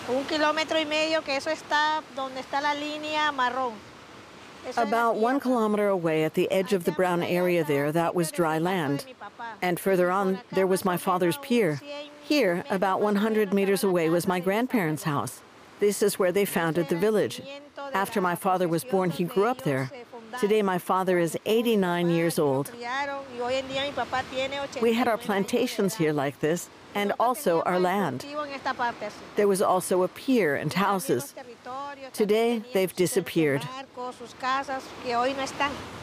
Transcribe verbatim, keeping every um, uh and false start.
Un kilómetro y medio, que eso está donde está la línea marrón. Eso es la About one tierra. kilometer away at the edge of the brown area there, that was dry land. And further on, there was my father's pier. Here, about one hundred meters away, was my grandparents' house. This is where they founded the village. After my father was born, he grew up there. Today, my father is eighty-nine years old. We had our plantations here like this, and also our land. There was also a pier and houses. Today, they've disappeared.